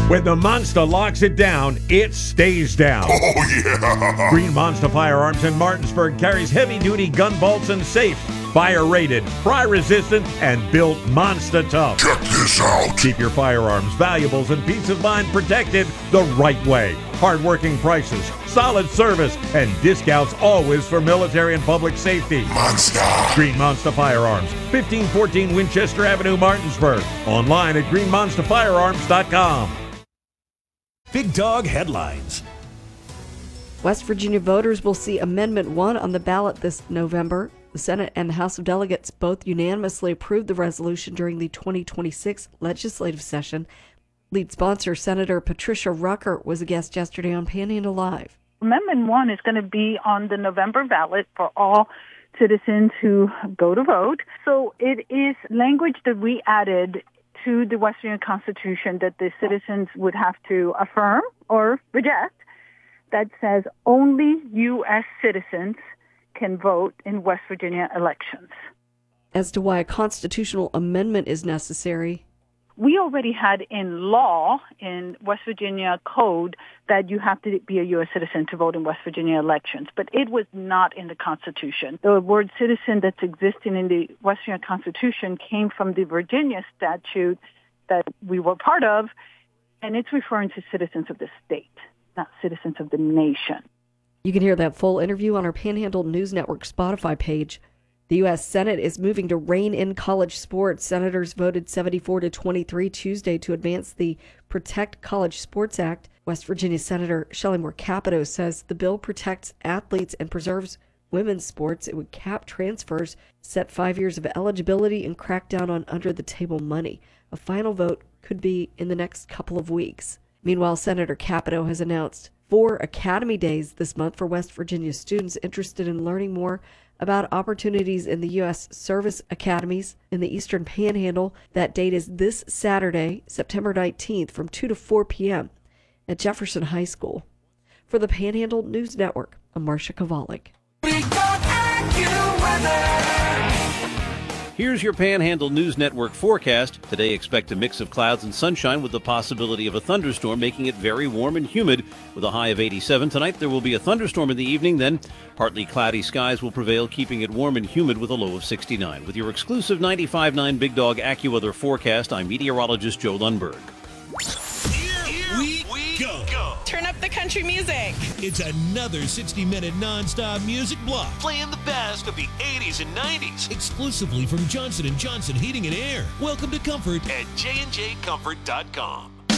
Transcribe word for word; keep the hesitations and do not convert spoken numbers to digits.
When the Monster locks it down, it stays down. Oh, yeah! Green Monster Firearms in Martinsburg carries heavy-duty gun vaults and safes. Fire-rated, fry-resistant, and built Monster tough. Check this out. Keep your firearms, valuables, and peace of mind protected the right way. Hard-working prices, solid service, and discounts always for military and public safety. Monster. Green Monster Firearms, fifteen fourteen Winchester Avenue, Martinsburg. Online at green monster firearms dot com. Big Dog Headlines. West Virginia voters will see Amendment one on the ballot this November. The Senate and the House of Delegates both unanimously approved the resolution during the twenty twenty-six legislative session. Lead sponsor Senator Patricia Rucker was a guest yesterday on Panhandle Live. Amendment one is going to be on the November ballot for all citizens who go to vote. So it is language that we added to the West Virginia Constitution that the citizens would have to affirm or reject that says only U S citizens can vote in West Virginia elections. As to why a constitutional amendment is necessary, we already had in law, in West Virginia code, that you have to be a U S citizen to vote in West Virginia elections, but it was not in the Constitution. The word citizen that's existing in the West Virginia Constitution came from the Virginia statute that we were part of, and it's referring to citizens of the state, not citizens of the nation. You can hear that full interview on our Panhandle News Network Spotify page. The U S Senate is moving to rein in college sports. Senators voted seventy-four to twenty-three Tuesday to advance the Protect College Sports Act. West Virginia Senator Shelley Moore Capito says the bill protects athletes and preserves women's sports. It would cap transfers, set five years of eligibility, and crack down on under-the-table money. A final vote could be in the next couple of weeks. Meanwhile, Senator Capito has announced four Academy Days this month for West Virginia students interested in learning more about opportunities in the U S service academies in the Eastern Panhandle. That date is this Saturday, September nineteenth, from two to four p.m. at Jefferson High School. For the Panhandle News Network, I'm Marcia Kovalik. Here's your Panhandle News Network forecast. Today, expect a mix of clouds and sunshine with the possibility of a thunderstorm, making it very warm and humid with a high of eighty-seven. Tonight, there will be a thunderstorm in the evening, then partly cloudy skies will prevail, keeping it warm and humid with a low of sixty-nine. With your exclusive ninety-five point nine Big Dog AccuWeather forecast, I'm meteorologist Joe Lundberg. Here we, we go. go. Turn up the country music. It's another sixty minute nonstop music block. Playing the best of the eighties and nineties. Exclusively from Johnson and Johnson Heating and Air. Welcome to Comfort at j and j comfort dot com.